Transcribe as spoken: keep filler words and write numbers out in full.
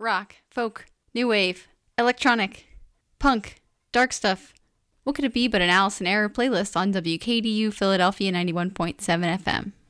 rock, folk, new wave, electronic, punk, dark stuff. What could it be but an Alice in Error playlist on W K D U Philadelphia ninety-one point seven F M?